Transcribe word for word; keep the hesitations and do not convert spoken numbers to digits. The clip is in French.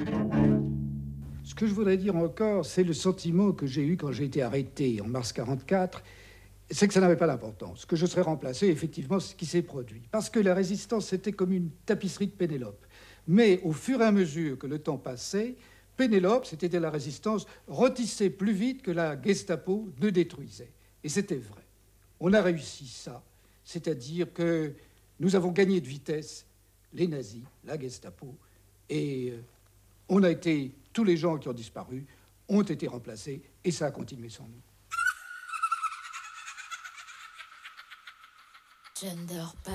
Ce que je voudrais dire encore, c'est le sentiment que j'ai eu quand j'ai été arrêté en mars quarante-quatre, c'est que ça n'avait pas d'importance, que je serais remplacé, effectivement, ce qui s'est produit. Parce que la résistance, c'était comme une tapisserie de Pénélope. Mais au fur et à mesure que le temps passait, Pénélope, c'était la résistance, retissait plus vite que la Gestapo ne détruisait. Et c'était vrai. On a réussi ça, c'est-à-dire que nous avons gagné de vitesse les nazis, la Gestapo, et euh, on a été, tous les gens qui ont disparu ont été remplacés, et ça a continué sans nous. Je ne dors pas.